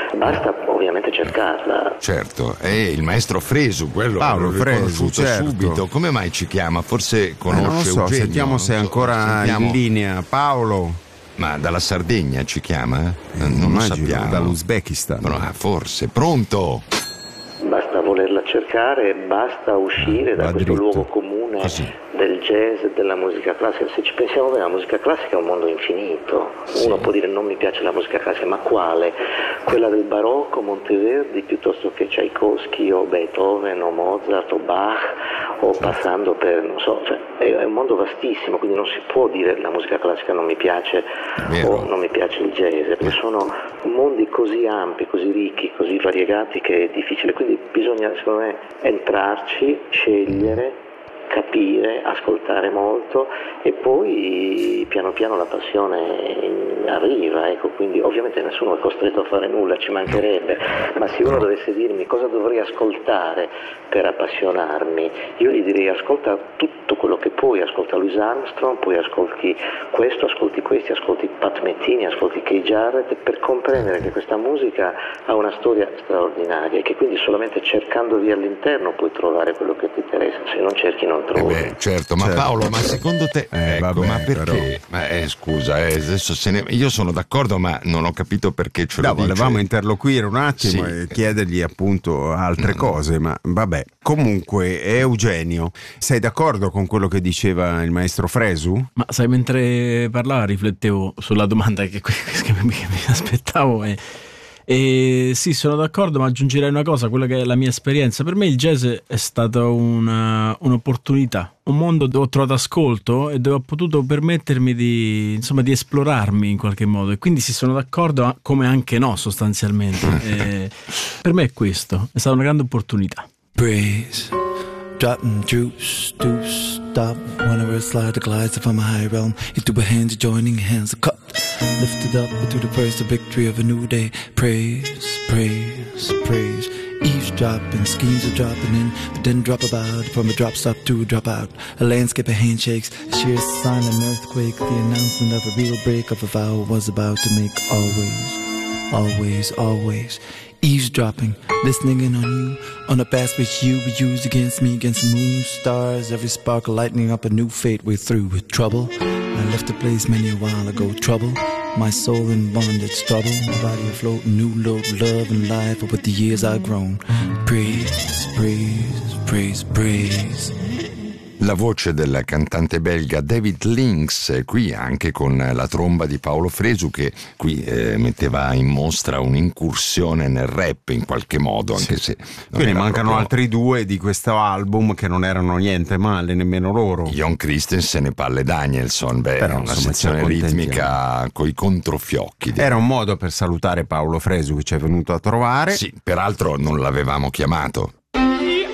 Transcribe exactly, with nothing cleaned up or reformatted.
basta ovviamente cercarla. Certo, è il maestro Fresu, quello Paolo l'ho Fresu, riconosciuto certo. subito. Come mai ci chiama? Forse conosce Eh, non lo so, Eugenio. sentiamo se è Non so, ancora sentiamo. in linea. Paolo? Ma dalla Sardegna ci chiama? Eh, non lo Immagino, sappiamo. dall'Uzbekistan. Però, ah, forse. Pronto? Basta volerla cercare, basta uscire da va questo dritto. luogo comune Così. del jazz e della musica classica. Se ci pensiamo bene, la musica classica è un mondo infinito. Uno può dire non mi piace la musica classica, ma quale? Quella del barocco, Monteverdi, piuttosto che Tchaikovsky o Beethoven o Mozart o Bach, o passando per, non so, cioè, è un mondo vastissimo, quindi non si può dire la musica classica non mi piace Vero. o non mi piace il jazz, perché sono mondi così ampi, così ricchi, così variegati che è difficile, quindi bisogna secondo me entrarci, scegliere, capire, ascoltare molto e poi piano piano la passione arriva, ecco, quindi ovviamente nessuno è costretto a fare nulla, ci mancherebbe, ma se uno dovesse dirmi cosa dovrei ascoltare per appassionarmi, io gli direi ascolta tutto quello che puoi, ascolta Louis Armstrong, poi ascolti questo, ascolti questi, ascolti Pat Metheny, ascolti Keith Jarrett, per comprendere che questa musica ha una storia straordinaria e che quindi solamente cercandovi all'interno puoi trovare quello che ti interessa, se non cerchi non Eh trovi. beh, certo, ma Certo. Paolo, ma secondo te Eh, ecco, vabbè, ma perché? però. Ma eh, scusa, eh, adesso se ne... io sono d'accordo, ma non ho capito perché ce lo No, dice. volevamo interloquire un attimo Sì. e chiedergli appunto altre cose, ma vabbè. Comunque, Eugenio, sei d'accordo con quello che diceva il maestro Fresu? Ma sai, mentre parlava riflettevo sulla domanda che, che mi, che mi aspettavo e, e sì, sono d'accordo, ma aggiungerei una cosa, quella che è la mia esperienza. Per me il jazz è stata una, un'opportunità, un mondo dove ho trovato ascolto e dove ho potuto permettermi di, insomma, di esplorarmi in qualche modo, e quindi sì, sono d'accordo, come anche no, sostanzialmente. E per me è questo, è stata una grande opportunità. Praise, dropping juice, deuce, stop. Whenever it slide the glides from a high realm, into a hands joining hands, cut, lifted up into the first victory of a new day. Praise, praise, praise. Eavesdropping, schemes are dropping in, but then drop about from a drop stop to a drop out. A landscape of handshakes, a sheer sign of an earthquake. The announcement of a real break of a vow was about to make. Always, always, always. Eavesdropping, listening in on you, on a past which you would use against me, against the moon, stars, every spark lighting up a new fate we're through with trouble. I left the place many a while ago, trouble, my soul in bondage, trouble, my body afloat, new love, love and life, but with the years I've grown. Praise, praise, praise, praise. La voce del cantante belga David Lynx, qui anche con la tromba di Paolo Fresu, che qui eh, metteva in mostra un'incursione nel rap in qualche modo, anche Sì. se non Quindi era mancano proprio... altri due di questo album che non erano niente male, nemmeno loro. Jon Christensen e Palle Danielson, beh, Però, una insomma, sezione ci accontentiamo. ritmica coi controfiocchi. Era un modo per salutare Paolo Fresu che ci è venuto a trovare. Sì, peraltro non l'avevamo chiamato.